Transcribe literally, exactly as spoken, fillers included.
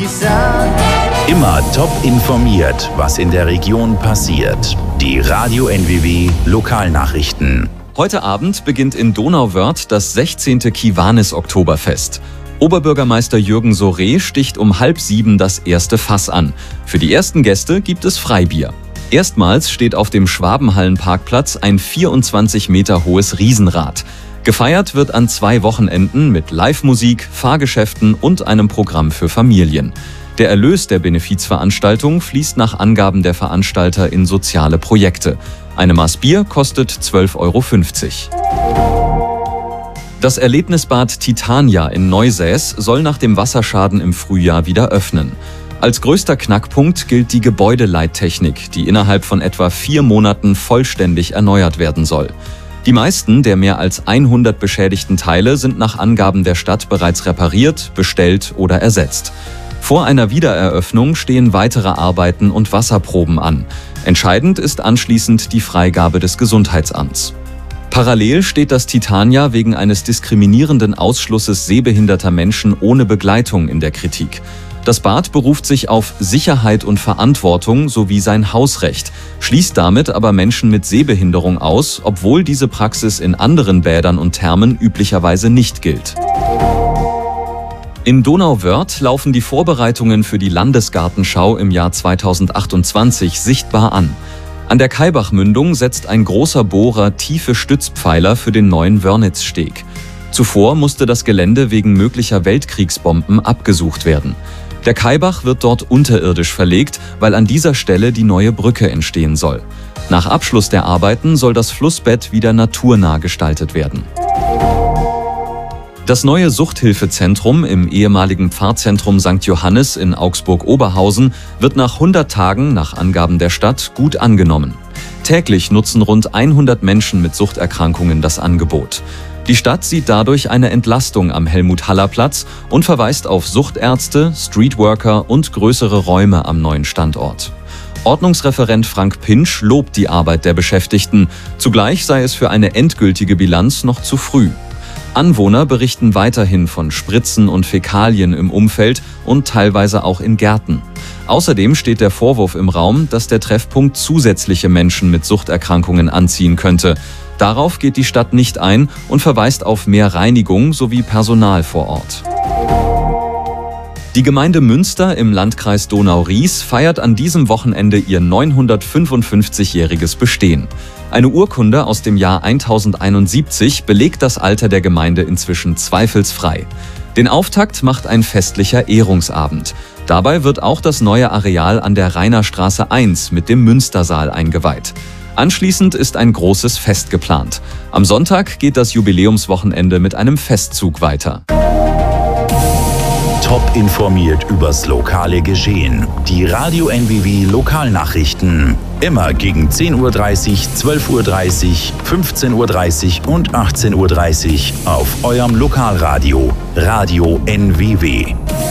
Immer top informiert, was in der Region passiert. Die Radio N W W Lokalnachrichten. Heute Abend beginnt in Donauwörth das sechzehnte Kiwanis-Oktoberfest. Oberbürgermeister Jürgen Soré sticht um halb sieben das erste Fass an. Für die ersten Gäste gibt es Freibier. Erstmals steht auf dem Schwabenhallenparkplatz ein vierundzwanzig Meter hohes Riesenrad. Gefeiert wird an zwei Wochenenden mit Live-Musik, Fahrgeschäften und einem Programm für Familien. Der Erlös der Benefizveranstaltung fließt nach Angaben der Veranstalter in soziale Projekte. Eine Maß Bier kostet zwölf Euro fünfzig. Das Erlebnisbad Titania in Neusäß soll nach dem Wasserschaden im Frühjahr wieder öffnen. Als größter Knackpunkt gilt die Gebäudeleittechnik, die innerhalb von etwa vier Monaten vollständig erneuert werden soll. Die meisten der mehr als hundert beschädigten Teile sind nach Angaben der Stadt bereits repariert, bestellt oder ersetzt. Vor einer Wiedereröffnung stehen weitere Arbeiten und Wasserproben an. Entscheidend ist anschließend die Freigabe des Gesundheitsamts. Parallel steht das Titania wegen eines diskriminierenden Ausschlusses sehbehinderter Menschen ohne Begleitung in der Kritik. Das Bad beruft sich auf Sicherheit und Verantwortung sowie sein Hausrecht, schließt damit aber Menschen mit Sehbehinderung aus, obwohl diese Praxis in anderen Bädern und Thermen üblicherweise nicht gilt. In Donauwörth laufen die Vorbereitungen für die Landesgartenschau im Jahr zweitausendachtundzwanzig sichtbar an. An der Kaibach-Mündung setzt ein großer Bohrer tiefe Stützpfeiler für den neuen Wörnitzsteg. Zuvor musste das Gelände wegen möglicher Weltkriegsbomben abgesucht werden. Der Kaibach wird dort unterirdisch verlegt, weil an dieser Stelle die neue Brücke entstehen soll. Nach Abschluss der Arbeiten soll das Flussbett wieder naturnah gestaltet werden. Das neue Suchthilfezentrum im ehemaligen Pfarrzentrum Sankt Johannes in Augsburg-Oberhausen wird nach hundert Tagen nach Angaben der Stadt gut angenommen. Täglich nutzen rund hundert Menschen mit Suchterkrankungen das Angebot. Die Stadt sieht dadurch eine Entlastung am Helmut-Haller-Platz und verweist auf Suchtärzte, Streetworker und größere Räume am neuen Standort. Ordnungsreferent Frank Pinsch lobt die Arbeit der Beschäftigten. Zugleich sei es für eine endgültige Bilanz noch zu früh. Anwohner berichten weiterhin von Spritzen und Fäkalien im Umfeld und teilweise auch in Gärten. Außerdem steht der Vorwurf im Raum, dass der Treffpunkt zusätzliche Menschen mit Suchterkrankungen anziehen könnte. Darauf geht die Stadt nicht ein und verweist auf mehr Reinigung sowie Personal vor Ort. Die Gemeinde Münster im Landkreis Donau-Ries feiert an diesem Wochenende ihr neunhundertfünfundfünfzigjähriges Bestehen. Eine Urkunde aus dem Jahr tausendeinundsiebzig belegt das Alter der Gemeinde inzwischen zweifelsfrei. Den Auftakt macht ein festlicher Ehrungsabend. Dabei wird auch das neue Areal an der Rainerstraße eins mit dem Münstersaal eingeweiht. Anschließend ist ein großes Fest geplant. Am Sonntag geht das Jubiläumswochenende mit einem Festzug weiter. Top informiert übers lokale Geschehen. Die Radio N W W Lokalnachrichten. Immer gegen zehn Uhr dreißig, zwölf Uhr dreißig, fünfzehn Uhr dreißig und achtzehn Uhr dreißig auf eurem Lokalradio Radio N W W.